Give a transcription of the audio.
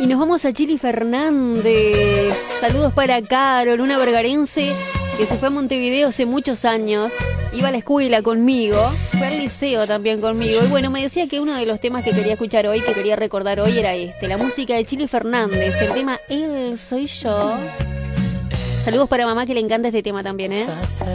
Y nos vamos a Chili Fernández. Saludos para Carol, una vergarense que se fue a Montevideo hace muchos años. Iba a la escuela conmigo, fue al liceo también conmigo. Y bueno, me decía que uno de los temas que quería escuchar hoy, que quería recordar hoy, era la música de Chili Fernández, el tema Él Soy Yo. Saludos para mamá, que le encanta este tema también, ¿eh?